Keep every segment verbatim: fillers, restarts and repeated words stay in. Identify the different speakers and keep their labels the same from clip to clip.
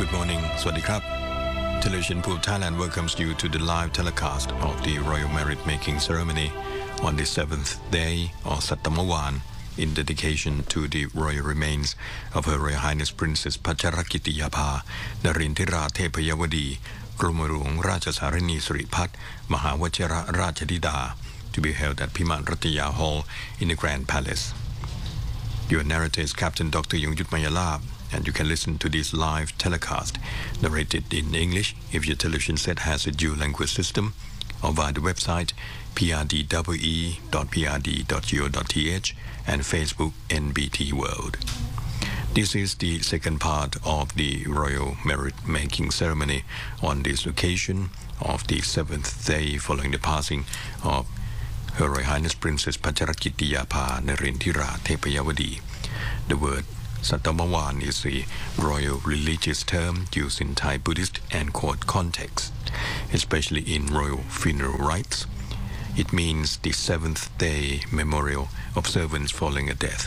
Speaker 1: Good morning สวัสดีครับ Television Pool Thailand welcomes you to the live telecast of the Royal Merit Making Ceremony on the seventh day or Sattamawan in dedication to the royal remains of Her Royal Highness Princess Pacharakitiyapha Narintira Thepayawadi กรมหลวงราชสารนีสิริพัฒน์มหาวชิรราชธิดา to be held at Piman Rataya Hall in the Grand Palace. Your narrator is Captain Doctor Yongyut Mayalab, and you can listen to this live telecast narrated in English if your television set has a dual language system, or via the website p r d w e dot p r d dot go dot t h and Facebook N B T World. This is the second part of the Royal Merit Making Ceremony on this occasion of the seventh day following the passing of Her Royal Highness Princess Pacharakitiyapha Narintira Thepayawadi. The word Sattamawan is a royal religious term used in Thai Buddhist and court context, especially in royal funeral rites. It means the seventh day memorial observance following a death.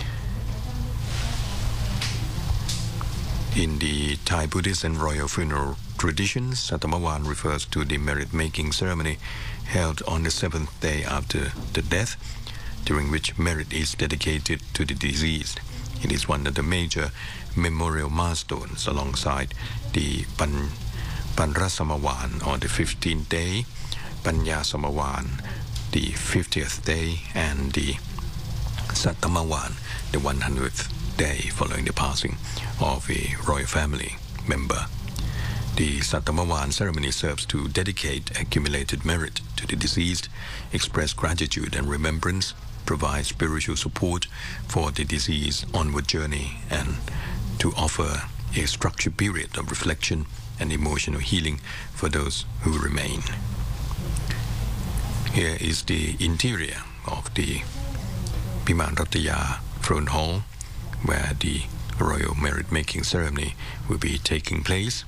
Speaker 1: In the Thai Buddhist and royal funeral traditions, Sattamawan refers to the merit-making ceremony held on the seventh day after the death, during which merit is dedicated to the deceased. It is one of the major memorial milestones alongside the Pan, Panrasamawan on the fifteenth day, Panyasamawan the fiftieth day, and the Sattamawan the one hundredth day following the passing of a royal family member. The Sattamawan ceremony serves to dedicate accumulated merit to the deceased, express gratitude and remembrance, provide spiritual support for the deceased's onward journey, and to offer a structured period of reflection and emotional healing for those who remain. Here is the interior of the Piman Rataya Throne Hall, where the Royal Merit Making Ceremony will be taking place.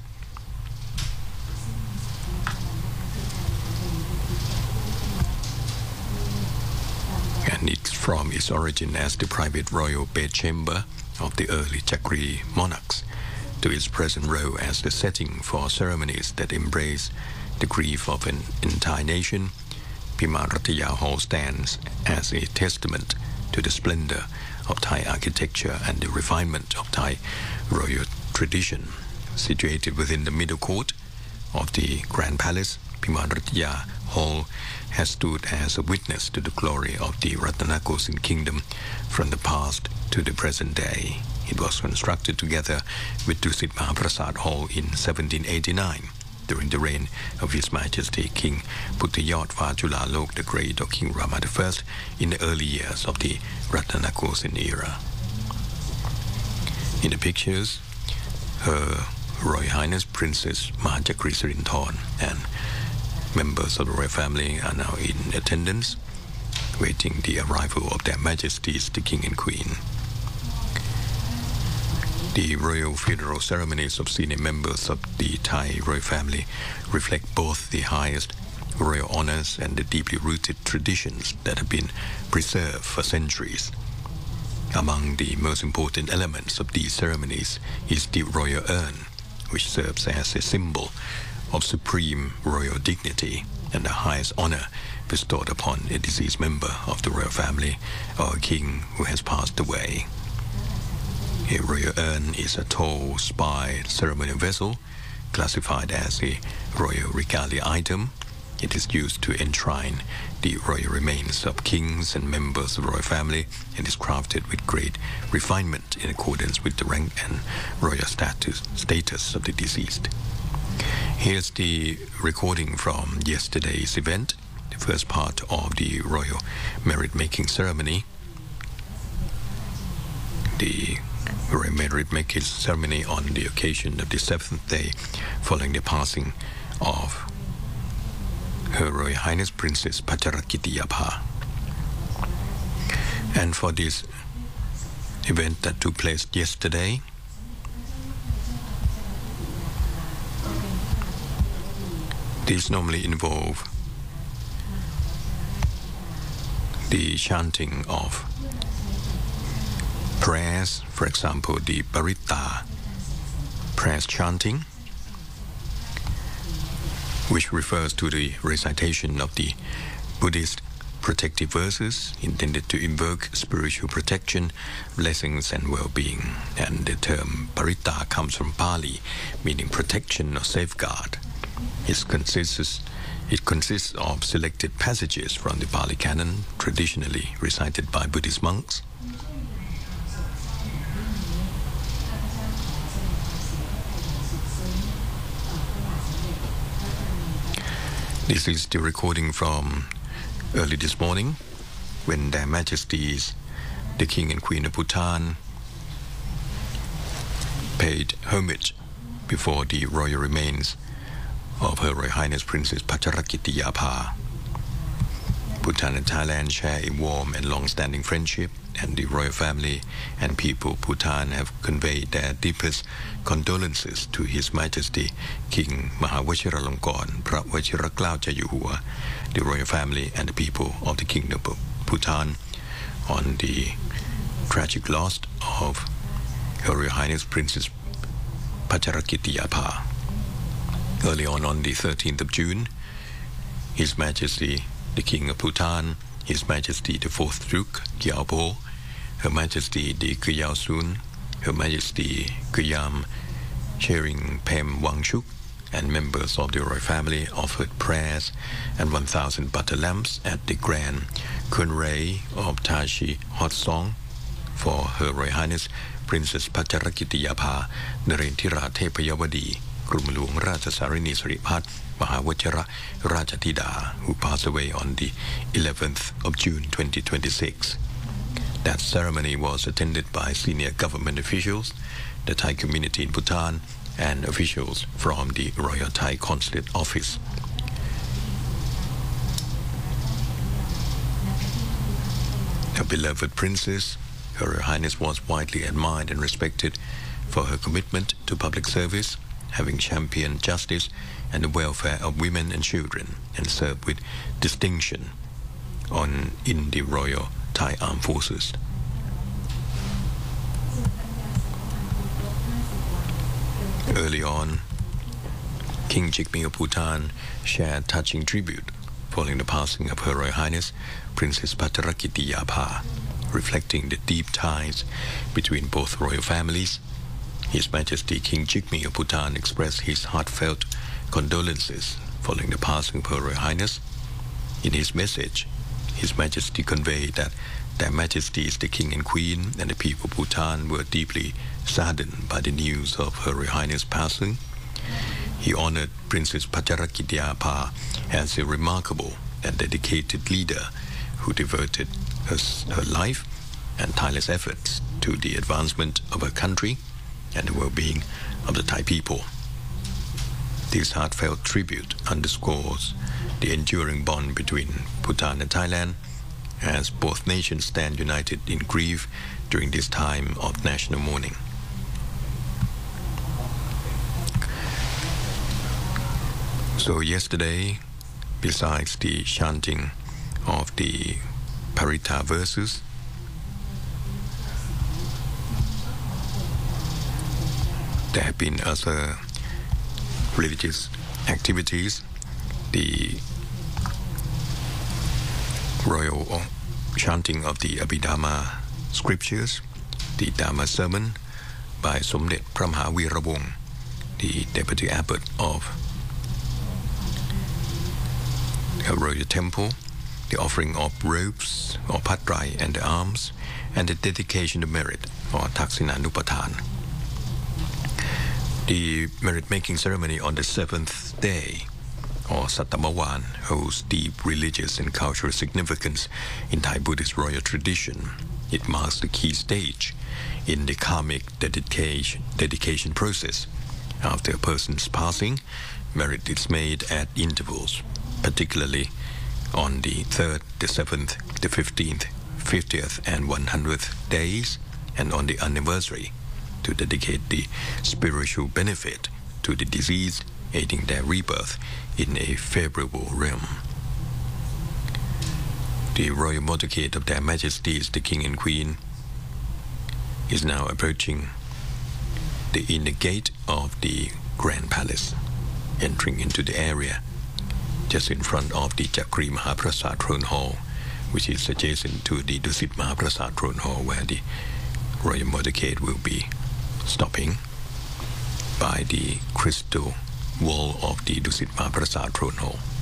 Speaker 1: And it's from its origin as the private royal bedchamber of the early Chakri monarchs to its present role as the setting for ceremonies that embrace the grief of an entire nation. Piman Rataya Hall stands as a testament to the splendor of Thai architecture and the refinement of Thai royal tradition. Situated within the middle court of the Grand Palace, Piman Rataya Hall has stood as a witness to the glory of the Ratanakosin Kingdom from the past to the present day. It was constructed together with Dusit Mahaprasad Hall in seventeen eighty-nine during the reign of His Majesty King Puttayot Vachulalok the Great or King Rama the First in the early years of the Ratanakosin era. In the pictures, Her Royal Highness Princess Mahachakri Sirinthorn and members of the royal family are now in attendance, waiting the arrival of their Majesties the King and Queen. The royal funeral ceremonies of senior members of the Thai royal family reflect both the highest royal honors and the deeply rooted traditions that have been preserved for centuries. Among the most important elements of these ceremonies is the royal urn, which serves as a symbol of supreme royal dignity and the highest honor bestowed upon a deceased member of the royal family or a king who has passed away. A royal urn is a tall, spire ceremonial vessel classified as a royal regalia item. It is used to enshrine the royal remains of kings and members of the royal family and is crafted with great refinement in accordance with the rank and royal status, status of the deceased. Here's the recording from yesterday's event, the first part of the Royal Merit Making Ceremony. The Royal Merit Making Ceremony on the occasion of the seventh day following the passing of Her Royal Highness Princess Pacharakitiyapha. And for this event that took place yesterday, these normally involve the chanting of prayers, for example, the Paritta prayers chanting, which refers to the recitation of the Buddhist protective verses intended to invoke spiritual protection, blessings and well-being. And the term paritta comes from Pali, meaning protection or safeguard. It consists, it consists of selected passages from the Pali Canon, traditionally recited by Buddhist monks. This is the recording from early this morning, when Their Majesties, the King and Queen of Bhutan, paid homage before the royal remains of Her Royal Highness Princess Pacharakitiyapha. Bhutan and Thailand share a warm and long-standing friendship, and the royal family and people of Bhutan have conveyed their deepest condolences to His Majesty King Mahawachiralongkorn Pravachiraklaujayuhua, the royal family and the people of the Kingdom of Bhutan, on the tragic loss of Her Royal Highness Princess Pacharakitiyapha. Early on, on the thirteenth of June, His Majesty the King of Bhutan, His Majesty the Fourth Duke Gyalpo, Her Majesty the Kyal Sun, Her Majesty Kyam Chering Pem Wangchuk, and members of the royal family offered prayers and one thousand butter lamps at the Grand Kunray of Tashi Hot Song for Her Royal Highness Princess Pacharakitiyapha Narendra Thepayawadi, กรมหลวงราชสารินีสิริพัฒน์มหาวชิรราชธิดา who passed away on the eleventh of June twenty twenty-six. That ceremony was attended by senior government officials, the Thai community in Bhutan, and officials from the Royal Thai Consulate Office. Her beloved princess, Her Royal Highness, was widely admired and respected for her commitment to public service, having championed justice and the welfare of women and children, and served with distinction on in the Royal Thai Armed Forces. Early on, King Jigme of Bhutan shared touching tribute following the passing of Her Royal Highness Princess Pacharakitiyapha, reflecting the deep ties between both royal families. His Majesty King Jigme of Bhutan expressed his heartfelt condolences following the passing of Her Royal Highness. In his message, His Majesty conveyed that Their Majesties the King and Queen and the people of Bhutan were deeply saddened by the news of Her Royal Highness passing. He honored Princess Pacharakitiyapha as a remarkable and dedicated leader who devoted her, her life and tireless efforts to the advancement of her country and the well-being of the Thai people. This heartfelt tribute underscores the enduring bond between Bhutan and Thailand, as both nations stand united in grief during this time of national mourning. So yesterday, besides the chanting of the Paritta verses, there have been other religious activities. The royal chanting of the Abhidhamma scriptures, the Dharma sermon by Somdet Pramha Weerawong, the deputy abbot of a royal temple, the offering of robes or patrai and the arms, and the dedication of merit or Taksinanupathana. The merit-making ceremony on the seventh day, or Sattamawan, holds deep religious and cultural significance in Thai Buddhist royal tradition. It marks the key stage in the karmic dedication, dedication process. After a person's passing, merit is made at intervals, particularly on the third, the seventh, the fifteenth, fiftieth, and one hundredth days, and on the anniversary, to dedicate the spiritual benefit to the deceased, aiding their rebirth in a favorable realm. The royal motorcade of Their Majesties the King and Queen is now approaching the inner gate of the Grand Palace, entering into the area just in front of the Chakri Mahaprasad Throne Hall, which is adjacent to the Dusit Mahaprasad Throne Hall, where the royal motorcade will be stopping by the crystal wall of the Dusit Mahaprasad Throne Hall.